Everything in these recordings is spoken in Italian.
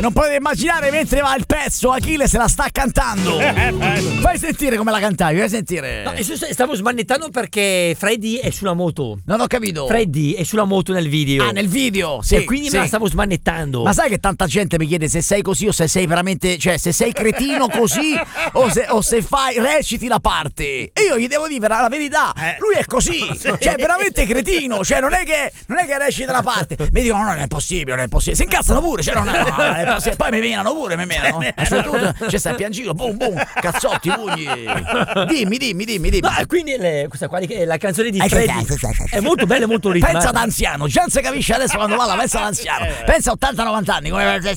non potete immaginare mentre va il pezzo, Achille se la sta cantando. Fai sentire come la cantavi, fai sentire. No, stavo smanettando perché Freddy è sulla moto. Non ho capito. Freddy è sulla moto nel video. Ah, nel video, sì. E quindi me la stavo smanettando. Ma sai che tanta gente mi chiede se sei così o se sei veramente, cioè se sei cretino così o se reciti la parte. E io gli devo dire la verità, lui è così, cioè veramente cretino, cioè non è che recita la parte. Mi dicono non è possibile, si incazzano pure, cioè non è possibile. Poi mi menano pure, cioè stai piangino, boom, cazzotti, pugni. Dimmi. No, quindi questa qua è la canzone di Freddy è molto bella e molto ritmata. Pensa ad anziano, già non si capisce adesso quando parla, pensa ad anziano. Pensa a 80-90 anni,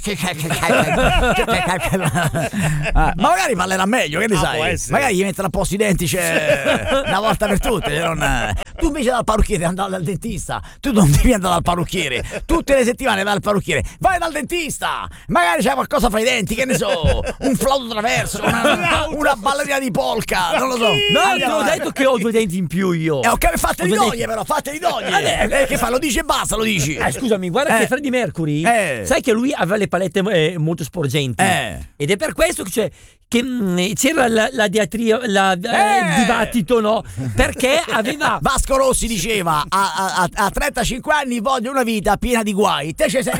ma magari parlerà meglio, che ne sai? Magari gli metterà a posto i denti, cioè, una volta per tutte. Tu invece dal parrucchiere andare dal dentista, tu non devi andare dal parrucchiere, tutte le settimane vai dal parrucchiere, vai dal dentista, magari c'è qualcosa fra i denti, che ne so, un flauto traverso, una ballerina di polka, non lo so. No, ti ho detto che ho 2 denti in più io. Ok, fatteli toglie però, che fa? Lo dici e basta, lo dici. Scusami, guarda che Freddie Mercury, sai che lui aveva le palette molto sporgenti. Ed è per questo che c'era la diatria, il dibattito, no? Perché aveva... Vasco Rossi diceva a 35 anni voglio una vita piena di guai. Te ci sei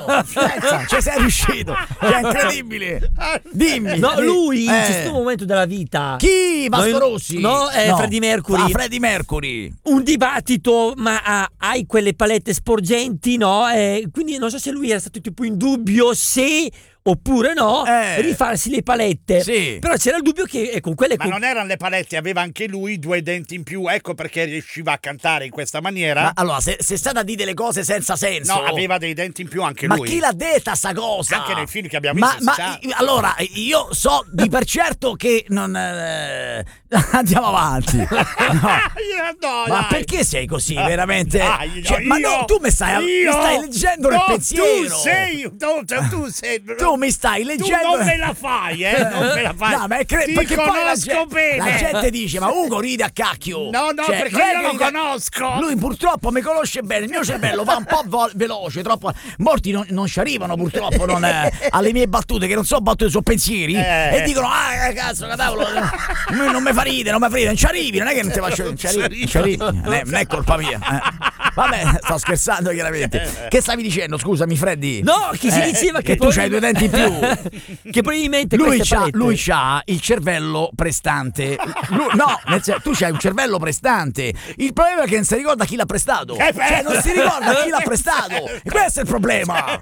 riuscito. Cioè, incredibile. Dimmi. No, lui in questo momento della vita. Chi? Vasco Rossi? No, Freddie Mercury. Freddie Mercury. Un dibattito, ma hai quelle palette sporgenti, no? Quindi non so se lui era stato tipo in dubbio se oppure no, rifarsi le palette. Sì. Però c'era il dubbio che con quelle... Ma non erano le palette, aveva anche lui 2 denti in più, ecco perché riusciva a cantare in questa maniera. Ma allora, se state a dire delle cose senza senso... No, aveva dei denti in più anche lui. Ma chi l'ha detta sta cosa? Anche nei film che abbiamo visto. Allora, io so di per certo che non... andiamo avanti. Ma perché sei così, veramente? Ma no, tu mi stai leggendo nel pensiero. Tu sei... Tu mi stai leggendo. Tu non me la fai, non me la fai. No, ma ti perché conosco poi bene. La gente dice, ma Ugo ride a cacchio. No, perché io lo conosco. Lui purtroppo mi conosce bene. Il mio cervello va un po' veloce, troppo. Molti non ci arrivano purtroppo alle mie battute, che non sono battute, sono pensieri. E dicono, cazzo, cavolo, non mi fa ridere, non ci arrivi, non è che non ti faccio. Non ci arrivi. Non è colpa mia. Vabbè, sto scherzando chiaramente. Che stavi dicendo, scusami, Freddy? No, che si diceva che tu c'hai 2 denti in più. Che probabilmente lui c'ha il cervello prestante. Tu c'hai un cervello prestante. Il problema è che non si ricorda chi l'ha prestato. Cioè, non si ricorda chi l'ha prestato. E questo è il problema.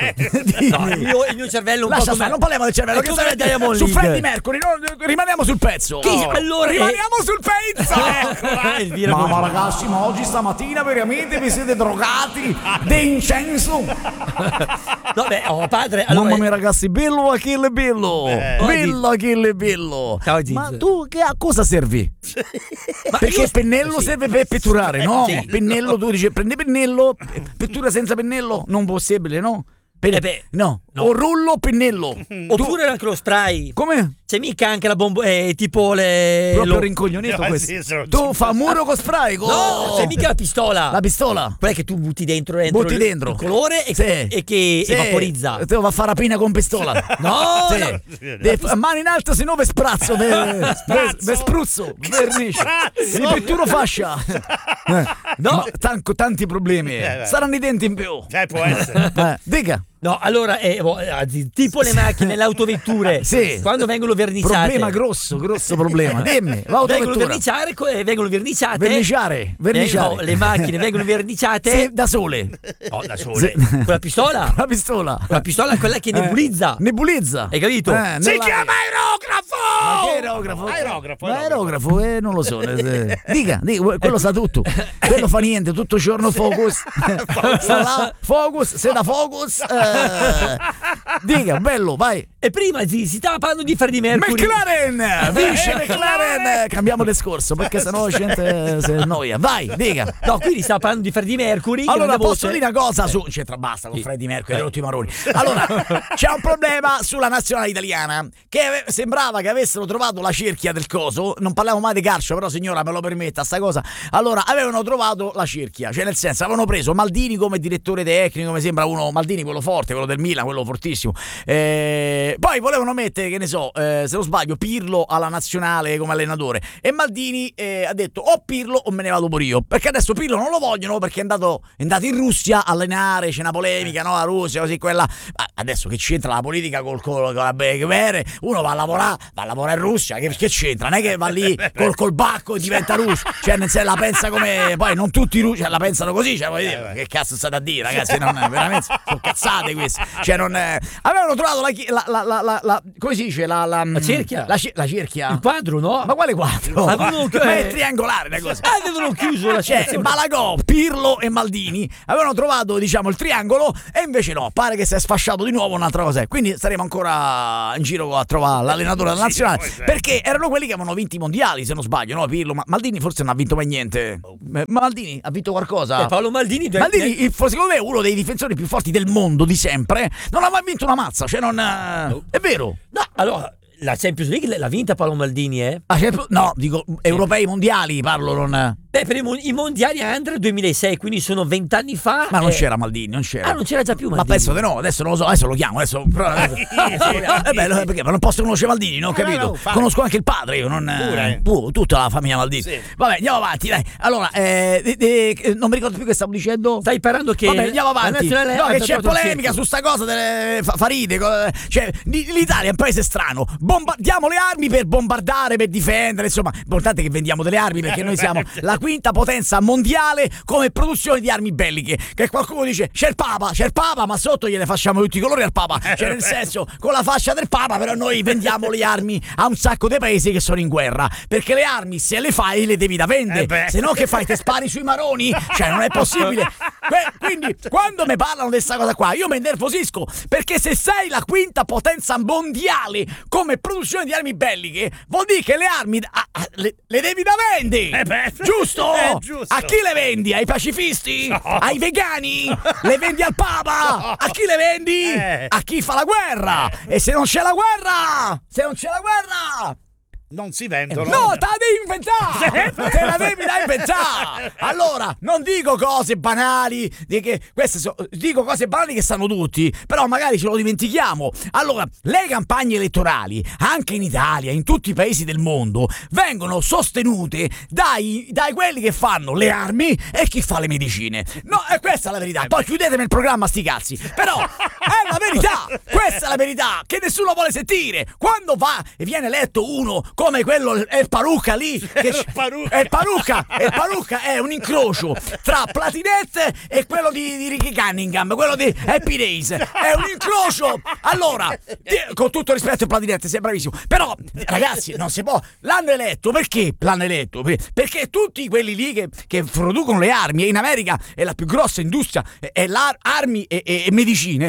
No, il mio cervello lascia stare, non parliamo del cervello. Che stai su Freddie Mercury, rimaniamo sul pezzo. Allora rimaniamo sul pezzo. Ma ragazzi, ma oggi stamattina veramente vi siete drogati di incenso. Vabbè, padre, allora... Mamma mia ragazzi, bello Achille, bello Achille, bello. Ciao, ma tu a cosa servi? Perché il pennello serve per pitturare, no? Sì. Pennello, tu dici prendi pennello, pittura senza pennello, non possibile, no? No, o rullo o pennello. Oppure anche lo spray. Come? C'è mica anche la bomba, tipo le... Proprio rincoglionito questo. Tu fa muro con spray. No, c'è mica la pistola. La pistola? Quella che tu butti dentro il colore e che evaporizza. Tu va a fare rapina con pistola. No, mani in alto, se no ve sprazzo, ve spruzzo, vernice. Vi pitturo fascia. No, tanti problemi. Saranno i denti in più. Può essere. Dica. No, allora, tipo le macchine, le autovetture, sì. Quando vengono verniciate. Problema grosso problema. Dimmi, vengono verniciate. Verniciare. No, le macchine vengono verniciate. Sì, da sole. No, da sole. Con la pistola. La pistola. La pistola è quella che nebulizza. Nebulizza. Hai capito? Si chiama aerografo! Ma che aerografo? Aerografo, non lo so. Dica, quello sa tutto. Quello fa niente, tutto giorno focus. Sta là, focus, se da focus. Dica, bello, vai. E prima si stava parlando di Freddie Mercury. McLaren! Vince McLaren! Cambiamo discorso perché sennò la gente si annoia. Vai, dica. No, quindi stava parlando di Freddie Mercury. Allora, posso dire una cosa su... basta con Freddie Mercury, rotti maroni. Allora, c'è un problema sulla nazionale italiana che sembrava che avesse avessero trovato la cerchia del coso, non parliamo mai di calcio, però signora me lo permetta sta cosa, allora avevano trovato la cerchia, cioè nel senso avevano preso Maldini come direttore tecnico, mi sembra uno, Maldini quello forte, quello del Milan, quello fortissimo, poi volevano mettere, che ne so, se non sbaglio, Pirlo alla nazionale come allenatore, e Maldini ha detto o Pirlo o me ne vado pure io, perché adesso Pirlo non lo vogliono perché è andato in Russia a allenare, c'è una polemica, no, la Russia, così quella. Adesso che c'entra la politica con la guerra? Uno va a lavorare in Russia, che c'entra? Non è che va lì col bacco e diventa russo, cioè nel senso la pensa come, poi non tutti i russi la pensano così, cioè voglio dire, che cazzo state a dire, ragazzi, non veramente sono cazzate queste, cioè non avevano trovato la come si dice, la cerchia, la cerchia, il quadro, no? Ma quale quadro? Ma è triangolare una cosa. Avevano chiuso la cerchia. Malagò, Pirlo e Maldini avevano trovato, diciamo, il triangolo, e invece no, pare che si è sfasciato di nuovo un'altra cosa. Quindi staremo ancora in giro a trovare l'allenatore della nazionale, perché erano quelli che avevano vinto i mondiali, se non sbaglio, no? Pirlo, Maldini forse non ha vinto mai niente. Maldini ha vinto qualcosa? Paolo Maldini, secondo me è uno dei difensori più forti del mondo di sempre. Non ha mai vinto una mazza, cioè non è vero. No, allora la Champions League l'ha vinta Paolo Maldini, eh? No, dico europei, mondiali, parlo, non. Beh, per i mondiali Under 2006, quindi sono 20 anni fa. Ma non c'era Maldini, non c'era. Non c'era già più Maldini. Ma penso di no, adesso non lo so, adesso lo chiamo, perché non posso conoscere Maldini, non ho capito. Conosco anche il padre, io non tutta la famiglia Maldini. Sì. Vabbè, andiamo avanti, dai. Allora, non mi ricordo più che stavo dicendo. Stai parlando che vabbè, andiamo avanti. No, che c'è polemica su sta cosa delle faride, cioè l'Italia è un paese strano. Diamo le armi per bombardare, per difendere, insomma, l'importante è che vendiamo delle armi, perché noi siamo la quinta potenza mondiale come produzione di armi belliche. Che qualcuno dice c'è il Papa, ma sotto gliele facciamo tutti i colori al Papa, cioè nel senso con la fascia del Papa, però noi vendiamo le armi a un sacco di paesi che sono in guerra, perché le armi se le fai le devi da vendere, se no che fai, te spari sui maroni, cioè non è possibile. Quindi quando mi parlano di questa cosa qua io mi innervosisco, perché se sei la quinta potenza mondiale come produzione di armi belliche vuol dire che le armi le devi da vendere, giusto? Giusto. A chi le vendi? Ai pacifisti? No. Ai vegani? Le vendi al Papa? No. A chi le vendi? A chi fa la guerra? E se non c'è la guerra? Non si vendono. No, te la devi inventare! Te la devi da inventare! Allora, non dico cose banali, dico cose banali che sanno tutti, però magari ce lo dimentichiamo. Allora, le campagne elettorali, anche in Italia, in tutti i paesi del mondo, vengono sostenute dai quelli che fanno le armi e chi fa le medicine. No, e questa è la verità. Poi chiudetemi il programma, sti cazzi. Però è la verità! Questa è la verità che nessuno vuole sentire. Quando va e viene eletto uno come quello, è il Parucca lì, il Parucca è un incrocio tra Platinette e quello di Ricky Cunningham, quello di Happy Days, è un incrocio. Allora, con tutto rispetto a Platinette, sei bravissimo, però ragazzi non si può. L'hanno eletto perché tutti quelli lì che producono le armi, e in America è la più grossa industria, è armi e medicine,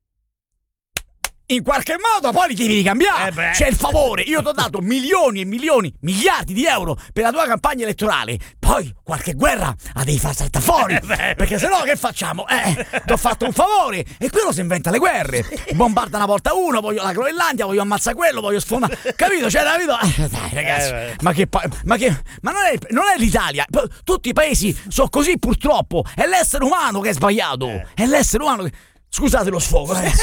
in qualche modo poi li devi ricambiare. C'è il favore, io ti ho dato milioni e milioni, miliardi di euro per la tua campagna elettorale, poi qualche guerra la devi far saltare fuori, perché sennò che facciamo? Ti ho fatto un favore, e quello si inventa le guerre, bombarda una volta uno, voglio la Groenlandia, voglio ammazzare quello, voglio sfondare, capito? Cioè, capito? Dai ragazzi, ma non è l'Italia, tutti i paesi sono così, purtroppo, è l'essere umano che è sbagliato, è l'essere umano che... Scusate lo sfogo, ragazzi.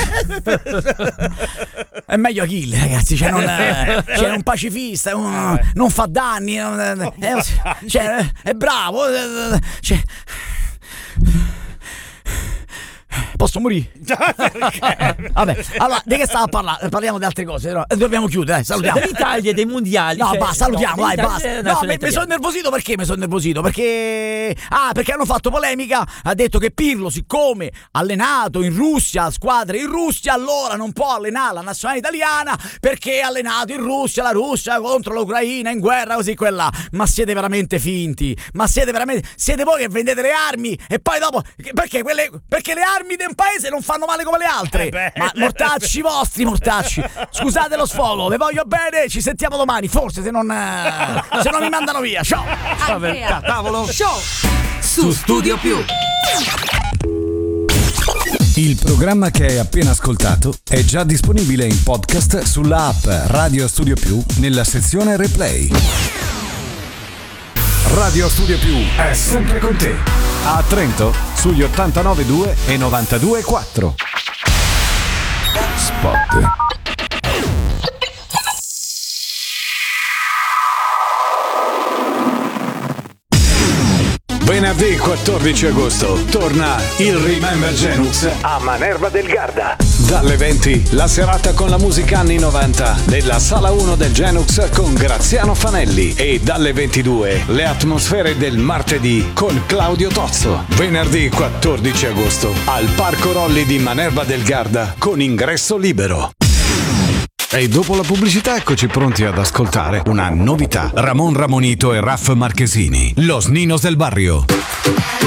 È meglio Achille, ragazzi. C'è un pacifista, non fa danni, è bravo. Posso morire? Vabbè, allora di che stavo a parlare? Parliamo di altre cose, no? Dobbiamo chiudere, salutiamo. Dell'Italia, dei mondiali. No, basta, salutiamo, dai, basta. No, mi sono innervosito, perché mi sono innervosito? Perché hanno fatto polemica, ha detto che Pirlo, siccome allenato in Russia, squadre in Russia, allora non può allenare la nazionale italiana perché è allenato in Russia, la Russia contro l'Ucraina in guerra, così quella. Ma siete veramente finti? Siete voi che vendete le armi e poi dopo perché le armi di un paese non fanno male come le altre. Ma mortacci vostri, mortacci. Scusate lo sfogo, vi voglio bene, ci sentiamo domani, forse se non mi mandano via. Ciao. Tavolo Show su Studio Più. Il programma che hai appena ascoltato è già disponibile in podcast sulla app Radio Studio Più nella sezione Replay. Radio Studio Più è sempre con te. A Trento sugli 89.2 e 92.4. Spot. Venerdì 14 agosto torna il Remember Genux a Manerva del Garda. Dalle 20 la serata con la musica anni 90 della Sala 1 del Genux con Graziano Fanelli e dalle 22 le atmosfere del martedì con Claudio Tozzo. Venerdì 14 agosto al Parco Rolli di Manerva del Garda con ingresso libero. E dopo la pubblicità eccoci pronti ad ascoltare una novità. Ramon Ramonito e Raff Marchesini, Los Ninos del Barrio.